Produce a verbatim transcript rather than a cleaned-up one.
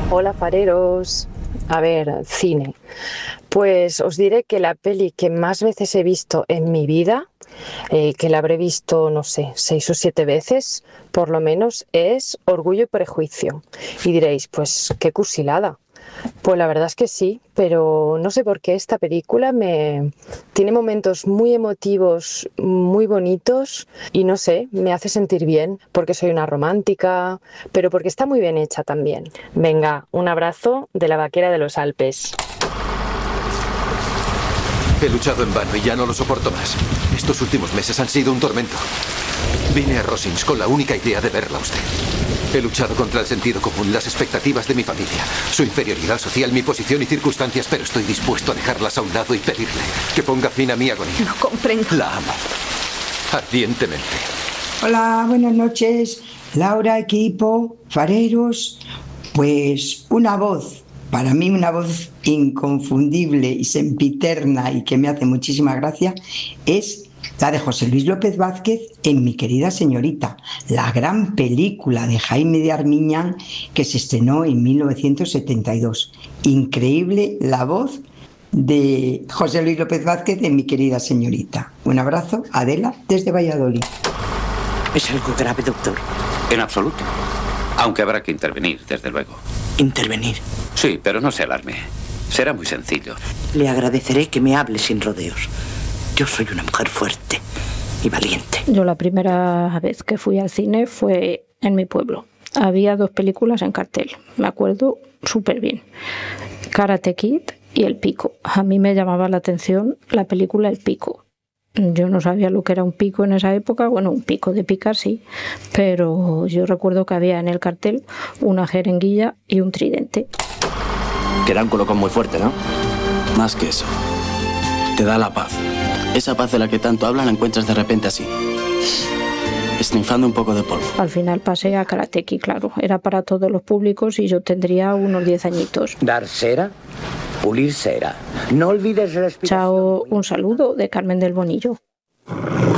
Hola fareros, a ver, cine. Pues os diré que la peli que más veces he visto en mi vida, eh, que la habré visto, no sé, seis o siete veces, por lo menos, es Orgullo y Prejuicio. Y diréis, pues qué cursilada. Pues la verdad es que sí, pero no sé por qué esta película me tiene momentos muy emotivos, muy bonitos y no sé, me hace sentir bien porque soy una romántica, pero porque está muy bien hecha también. Venga, un abrazo de la vaquera de los Alpes. He luchado en vano y ya no lo soporto más. Estos últimos meses han sido un tormento. Vine a Rosings con la única idea de verla a usted. He luchado contra el sentido común, las expectativas de mi familia, su inferioridad social, mi posición y circunstancias, pero estoy dispuesto a dejarlas a un lado y pedirle que ponga fin a mi agonía. No comprendo. La amo. Ardientemente. Hola, buenas noches. Laura, equipo, fareros. Pues una voz, para mí una voz inconfundible y sempiterna y que me hace muchísima gracia, es la de José Luis López Vázquez en Mi querida señorita, la gran película de Jaime de Armiñán que se estrenó en mil novecientos setenta y dos. Increíble la voz de José Luis López Vázquez en Mi querida señorita. Un abrazo, Adela, desde Valladolid. ¿Es algo grave, doctor? En absoluto. Aunque habrá que intervenir, desde luego. ¿Intervenir? Sí, pero no se alarme. Será muy sencillo. Le agradeceré que me hable sin rodeos. Yo soy una mujer fuerte y valiente. Yo la primera vez que fui al cine fue en mi pueblo. Había dos películas en cartel, me acuerdo súper bien. Karate Kid y El Pico. A mí me llamaba la atención la película El Pico. Yo no sabía lo que era un pico en esa época, bueno, un pico de picar sí, pero yo recuerdo que había en el cartel una jeringuilla y un tridente. Que era un colocón muy fuerte, ¿no? Más que eso. Te da la paz. Esa paz de la que tanto hablan la encuentras de repente así, esnifando un poco de polvo. Al final pasé a Karate Kid, claro. Era para todos los públicos y yo tendría unos diez añitos. Dar cera, pulir cera. No olvides la respiración. Chao, un saludo de Carmen del Bonillo.